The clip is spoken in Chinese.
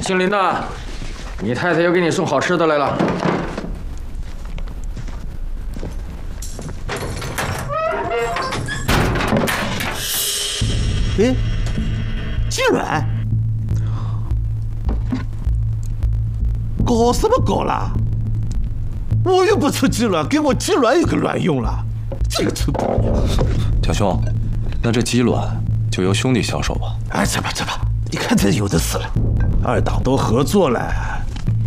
姓林的，你太太又给你送好吃的来了。 哎，鸡卵，搞什么搞啦？我又不出鸡卵，给我鸡卵有个卵用了，这个臭不要！ 蒋兄，那这鸡卵就由兄弟销售吧。 哎，这吧，你看这有的是了，二党都合作了，